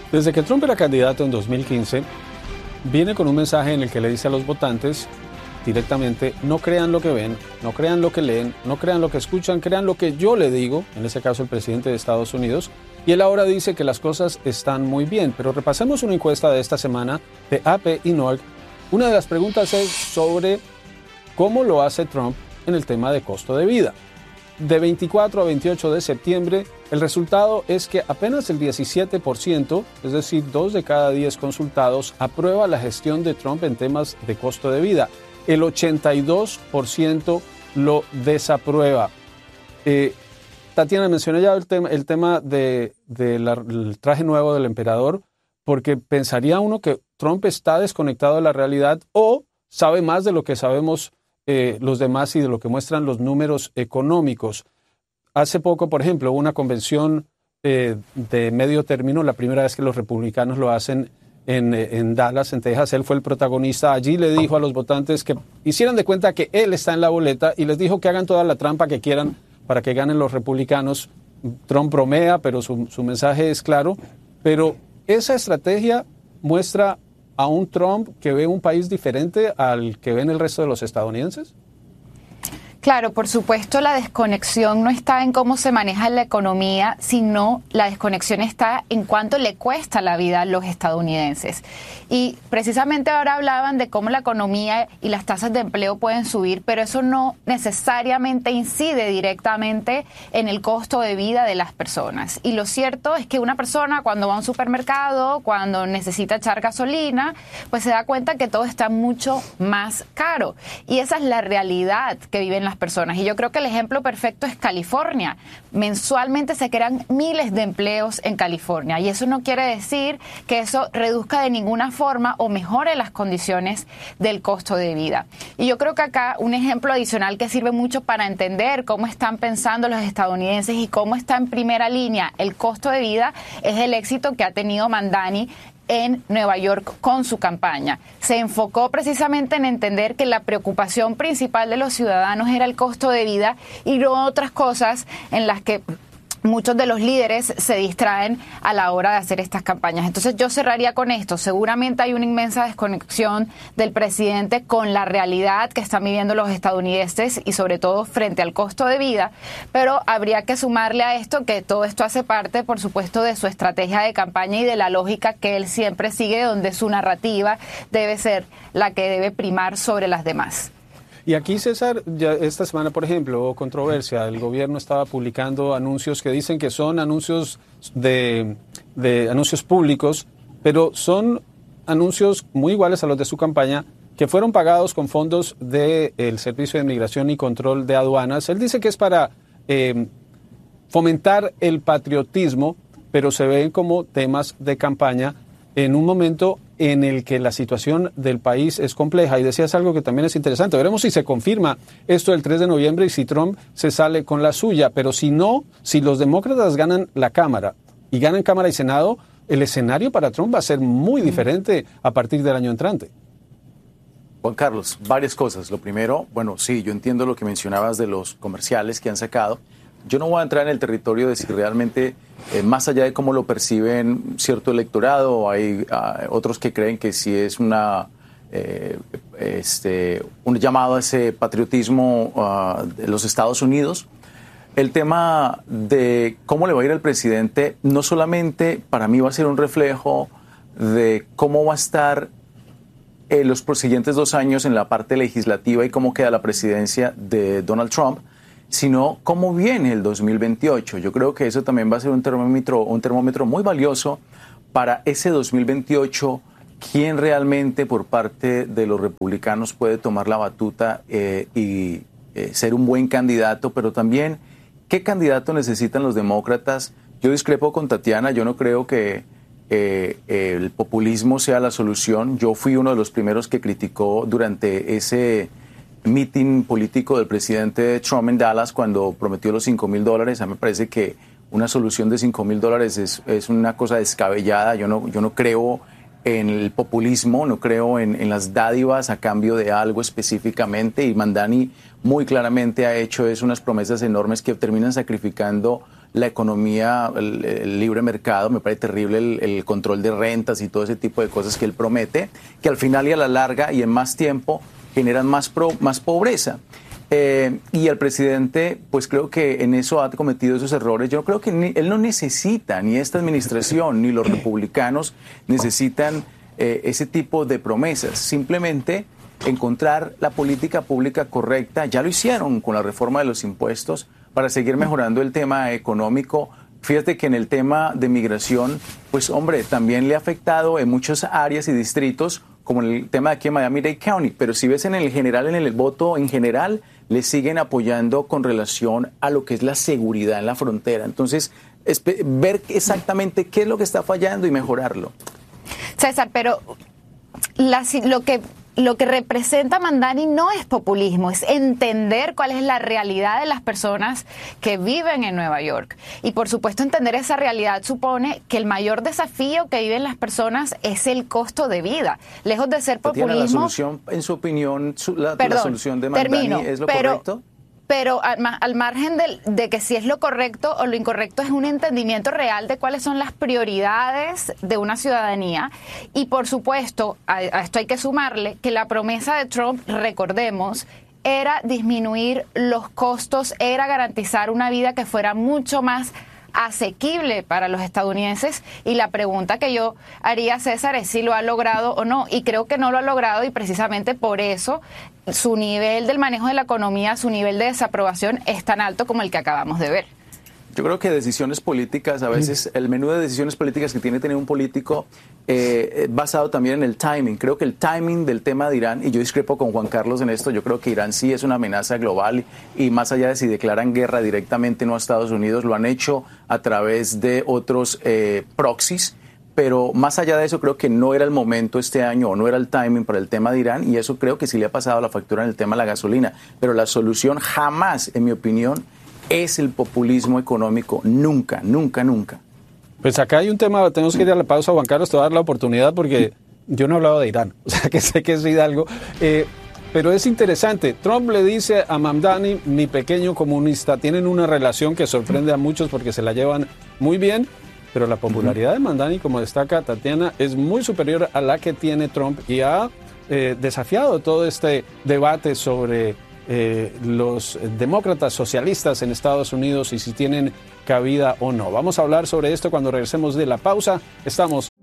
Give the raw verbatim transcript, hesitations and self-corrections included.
Desde que Trump era candidato en dos mil quince, viene con un mensaje en el que le dice a los votantes directamente: no crean lo que ven, no crean lo que leen, no crean lo que escuchan, crean lo que yo le digo, en ese caso el presidente de Estados Unidos. Y él ahora dice que las cosas están muy bien. Pero repasemos una encuesta de esta semana de A P y N O R C. Una de las preguntas es sobre cómo lo hace Trump en el tema de costo de vida. De veinticuatro a veintiocho de septiembre, el resultado es que apenas el diecisiete por ciento, es decir, dos de cada diez consultados, aprueba la gestión de Trump en temas de costo de vida. El ochenta y dos por ciento lo desaprueba. Eh, Tatiana, mencioné ya el tema, el tema de, de la, el traje nuevo del emperador, porque pensaría uno que Trump está desconectado de la realidad o sabe más de lo que sabemos eh, los demás y de lo que muestran los números económicos. Hace poco, por ejemplo, hubo una convención eh, de medio término, la primera vez que los republicanos lo hacen en, en Dallas, en Texas. Él fue el protagonista. Allí le dijo a los votantes que hicieran de cuenta que él está en la boleta y les dijo que hagan toda la trampa que quieran para que ganen los republicanos. Trump bromea, pero su, su mensaje es claro. Pero esa estrategia muestra a un Trump que ve un país diferente al que ven el resto de los estadounidenses. Claro, por supuesto, la desconexión no está en cómo se maneja la economía, sino la desconexión está en cuánto le cuesta la vida a los estadounidenses. Y precisamente ahora hablaban de cómo la economía y las tasas de empleo pueden subir, pero eso no necesariamente incide directamente en el costo de vida de las personas. Y lo cierto es que una persona cuando va a un supermercado, cuando necesita echar gasolina, pues se da cuenta que todo está mucho más caro. Y esa es la realidad que viven las personas. Y yo creo que el ejemplo perfecto es California. Mensualmente se crean miles de empleos en California y eso no quiere decir que eso reduzca de ninguna forma o mejore las condiciones del costo de vida. Y yo creo que acá un ejemplo adicional que sirve mucho para entender cómo están pensando los estadounidenses y cómo está en primera línea el costo de vida es el éxito que ha tenido Mamdani en Nueva York con su campaña. Se enfocó precisamente en entender que la preocupación principal de los ciudadanos era el costo de vida y no otras cosas en las que muchos de los líderes se distraen a la hora de hacer estas campañas. Entonces yo cerraría con esto. Seguramente hay una inmensa desconexión del presidente con la realidad que están viviendo los estadounidenses y sobre todo frente al costo de vida, pero habría que sumarle a esto que todo esto hace parte, por supuesto, de su estrategia de campaña y de la lógica que él siempre sigue, donde su narrativa debe ser la que debe primar sobre las demás. Y aquí, César, ya esta semana, por ejemplo, hubo controversia. El gobierno estaba publicando anuncios que dicen que son anuncios de, de anuncios públicos, pero son anuncios muy iguales a los de su campaña, que fueron pagados con fondos del Servicio de Migración y Control de Aduanas. Él dice que es para eh, fomentar el patriotismo, pero se ven como temas de campaña en un momento en el que la situación del país es compleja. Y decías algo que también es interesante. Veremos si se confirma esto el tres de noviembre y si Trump se sale con la suya. Pero si no, si los demócratas ganan la Cámara y ganan Cámara y Senado, el escenario para Trump va a ser muy diferente a partir del año entrante. Juan Carlos, varias cosas. Lo primero, bueno, sí, yo entiendo lo que mencionabas de los comerciales que han sacado. Yo no voy a entrar en el territorio de si realmente, eh, más allá de cómo lo perciben cierto electorado, hay uh, otros que creen que si es una, eh, este, un llamado a ese patriotismo uh, de los Estados Unidos. El tema de cómo le va a ir al presidente, no solamente para mí va a ser un reflejo de cómo va a estar eh, los siguientes dos años en la parte legislativa y cómo queda la presidencia de Donald Trump, sino cómo viene el dos mil veintiocho. Yo creo que eso también va a ser un termómetro, un termómetro muy valioso para ese dos mil veintiocho, quién realmente por parte de los republicanos puede tomar la batuta eh, y eh, ser un buen candidato, pero también qué candidato necesitan los demócratas. Yo discrepo con Tatiana, yo no creo que eh, el populismo sea la solución. Yo fui uno de los primeros que criticó durante ese meeting político del presidente Trump en Dallas cuando prometió los cinco mil dólares. A mí me parece que una solución de cinco mil dólares es, es una cosa descabellada. Yo no, yo no creo en el populismo, no creo en, en las dádivas a cambio de algo específicamente, y Mamdani muy claramente ha hecho es unas promesas enormes que terminan sacrificando la economía, el, el libre mercado, me parece terrible el, el control de rentas y todo ese tipo de cosas que él promete, que al final y a la larga y en más tiempo generan más, pro, más pobreza. Eh, y el presidente, pues creo que en eso ha cometido esos errores. Yo creo que ni, él no necesita, ni esta administración, ni los republicanos necesitan eh, ese tipo de promesas. Simplemente encontrar la política pública correcta. Ya lo hicieron con la reforma de los impuestos para seguir mejorando el tema económico. Fíjate que en el tema de migración, pues hombre, también le ha afectado en muchas áreas y distritos, como en el tema de aquí en Miami-Dade County. Pero si ves en el general, en el voto en general, le siguen apoyando con relación a lo que es la seguridad en la frontera. Entonces, ver exactamente qué es lo que está fallando y mejorarlo. César, pero la, lo que... Lo que representa Mamdani no es populismo, es entender cuál es la realidad de las personas que viven en Nueva York. Y por supuesto entender esa realidad supone que el mayor desafío que viven las personas es el costo de vida. Lejos de ser populismo... ¿Tiene la solución, en su opinión, la, perdón, la solución de Mamdani termino, es lo pero, correcto? Pero al, al margen de, de que si es lo correcto o lo incorrecto, es un entendimiento real de cuáles son las prioridades de una ciudadanía. Y por supuesto, a, a esto hay que sumarle que la promesa de Trump, recordemos, era disminuir los costos, era garantizar una vida que fuera mucho más asequible para los estadounidenses, y la pregunta que yo haría, César, es si lo ha logrado o no, y creo que no lo ha logrado, y precisamente por eso su nivel del manejo de la economía, su nivel de desaprobación es tan alto como el que acabamos de ver. Yo creo que decisiones políticas, a veces el menú de decisiones políticas que tiene que tener un político eh, basado también en el timing. Creo que el timing del tema de Irán, y yo discrepo con Juan Carlos en esto, yo creo que Irán sí es una amenaza global y más allá de si declaran guerra directamente no a Estados Unidos, lo han hecho a través de otros eh, proxies. Pero más allá de eso, creo que no era el momento este año o no era el timing para el tema de Irán, y eso creo que sí le ha pasado la factura en el tema de la gasolina. Pero la solución jamás, en mi opinión, es el populismo económico. Nunca, nunca, nunca. Pues acá hay un tema, tenemos que ir a la pausa, Juan Carlos, te voy a dar la oportunidad porque yo no he hablado de Irán, o sea que sé que es Hidalgo, eh, pero es interesante. Trump le dice a Mamdani, mi pequeño comunista, tienen una relación que sorprende a muchos porque se la llevan muy bien, pero la popularidad de Mamdani, como destaca Tatiana, es muy superior a la que tiene Trump y ha eh, desafiado todo este debate sobre Eh, los demócratas socialistas en Estados Unidos y si tienen cabida o no. Vamos a hablar sobre esto cuando regresemos de la pausa. Estamos